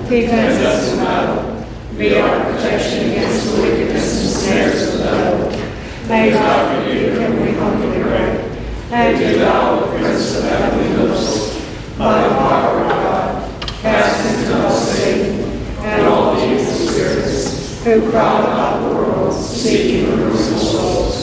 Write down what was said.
Defend us from battle. Be our protection against the wickedness and snares of the devil. May God rebuke him, we humbly pray. And do thou, O Prince of heavenly hosts, by the power of God, cast into hell Satan and all the evil spirits who prowl about the world, seeking the ruin of souls.